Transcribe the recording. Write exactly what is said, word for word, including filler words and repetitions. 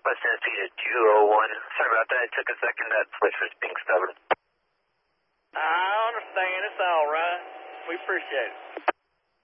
West Tennessee to two oh one. Sorry about that. It took a second. That switch was being stubborn. I understand. It's all right. We appreciate it.